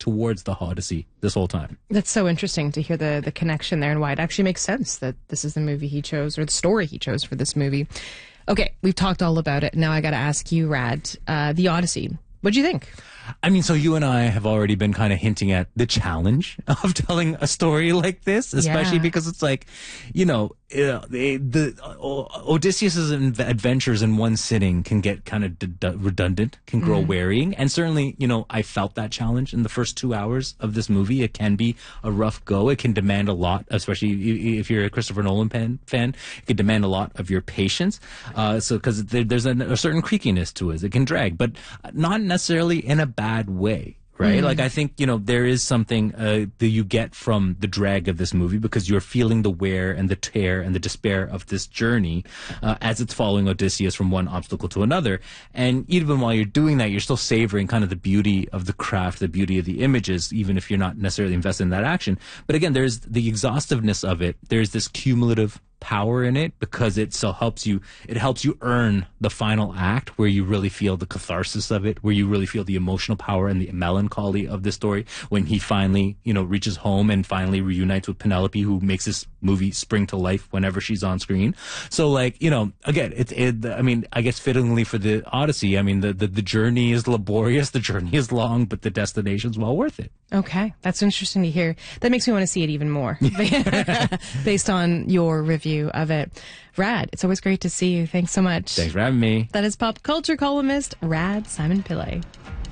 towards the Odyssey this whole time. That's so interesting to hear the connection there and why it actually makes sense that this is the movie he chose or the story he chose for this movie. Okay, we've talked all about it. Now I got to ask you, Rad, the Odyssey. What'd you think? I mean, so you and I have already been kind of hinting at the challenge of telling a story like this, especially because it's like, you know, the Odysseus's adventures in one sitting can get kind of redundant, can grow wearying. And certainly, you know, I felt that challenge in the first 2 hours of this movie. It can be a rough go. It can demand a lot, especially if you're a Christopher Nolan fan. It can demand a lot of your patience. So because there's a certain creakiness to it. It can drag, but not necessarily in a bad way. Right? Like, I think, you know, there is something that you get from the drag of this movie because you're feeling the wear and the tear and the despair of this journey as it's following Odysseus from one obstacle to another. And even while you're doing that, you're still savoring kind of the beauty of the craft, the beauty of the images, even if you're not necessarily invested in that action. But again, there's the exhaustiveness of it. There's this cumulative power in it because it helps you earn the final act where you really feel the catharsis of it, where you really feel the emotional power and the melancholy of the story when he finally, you know, reaches home and finally reunites with Penelope, who makes this movie spring to life whenever she's on screen. So, like, you know, again, I mean, I guess fittingly for the Odyssey, I mean, the journey is laborious, the journey is long, but the destination's well worth it. Okay, that's interesting to hear. That makes me want to see it even more based on your review of it. Rad, it's always great to see you. Thanks so much. Thanks for having me. That is pop culture columnist Rad Simon Pillay.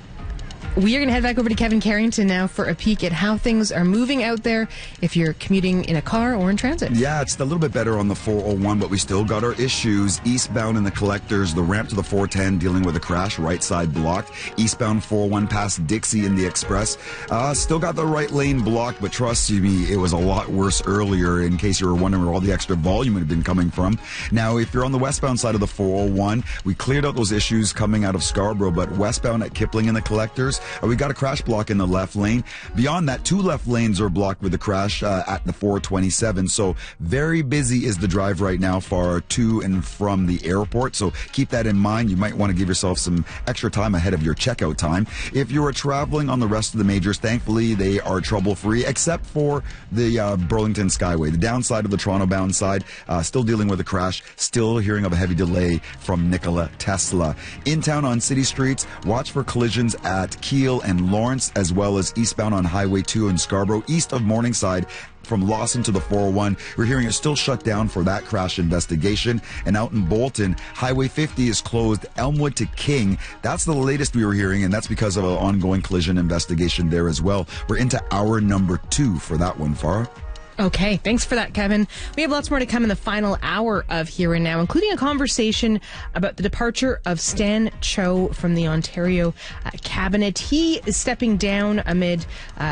We are going to head back over to Kevin Carrington now for a peek at how things are moving out there if you're commuting in a car or in transit. Yeah, it's a little bit better on the 401, but we still got our issues. Eastbound in the collectors, the ramp to the 410 dealing with a crash, right side blocked. Eastbound 401 past Dixie in the Express. Still got the right lane blocked, but trust me, it was a lot worse earlier in case you were wondering where all the extra volume had been coming from. Now, if you're on the westbound side of the 401, we cleared out those issues coming out of Scarborough, but westbound at Kipling in the collectors, we got a crash block in the left lane. Beyond that, 2 left lanes are blocked with the crash at the 427. So very busy is the drive right now for to and from the airport. So keep that in mind. You might want to give yourself some extra time ahead of your checkout time. If you are traveling on the rest of the majors, thankfully they are trouble-free, except for the Burlington Skyway. The downside of the Toronto-bound side, still dealing with a crash, still hearing of a heavy delay from Nikola Tesla. In town on city streets, watch for collisions at Keele and Lawrence, as well as eastbound on Highway 2 in Scarborough, east of Morningside. From Lawson to the 401, we're hearing it's still shut down for that crash investigation. And out in Bolton, Highway 50 is closed, Elmwood to King. That's the latest we were hearing, and that's because of an ongoing collision investigation there as well. We're into hour number 2 for that one, Farah. Okay, thanks for that, Kevin. We have lots more to come in the final hour of Here and Now, including a conversation about the departure of Stan Cho from the Ontario cabinet. He is stepping down amid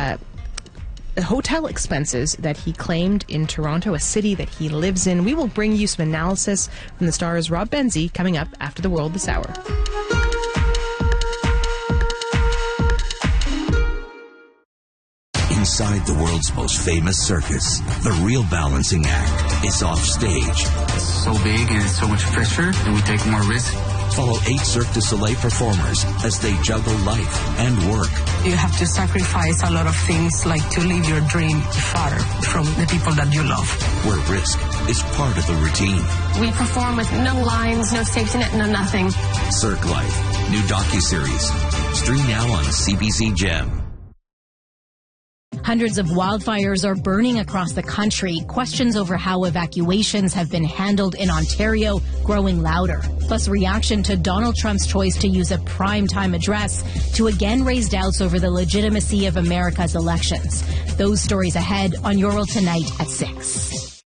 hotel expenses that he claimed in Toronto, a city that he lives in. We will bring you some analysis from the Star's Rob Benzie coming up after the World this hour. Inside the world's most famous circus, the real balancing act is off stage. It's so big and it's so much pressure, and we take more risk. Follow 8 Cirque du Soleil performers as they juggle life and work. You have to sacrifice a lot of things, like to live your dream far from the people that you love. Where risk is part of the routine. We perform with no lines, no safety net, no nothing. Cirque Life, new docuseries. Stream now on CBC Gem. Hundreds of wildfires are burning across the country. Questions over how evacuations have been handled in Ontario growing louder. Plus, reaction to Donald Trump's choice to use a primetime address to again raise doubts over the legitimacy of America's elections. Those stories ahead on Your World Tonight at 6.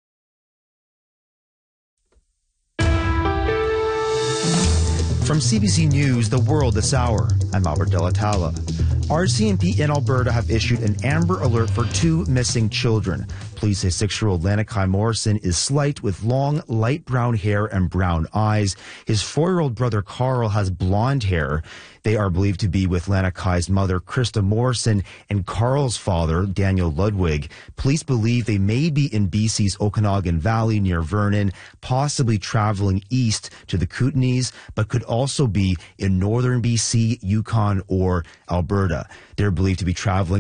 From CBC News, The World this hour, I'm Albert Delatala. RCMP in Alberta have issued an Amber Alert for 2 missing children. Police say 6-year-old Lanakai Morrison is slight with long, light brown hair and brown eyes. His 4-year-old brother Carl has blonde hair. They are believed to be with Lanakai's mother, Krista Morrison, and Carl's father, Daniel Ludwig. Police believe they may be in BC's Okanagan Valley near Vernon, possibly traveling east to the Kootenays, but could also be in northern BC, Yukon, or Alberta. They're believed to be traveling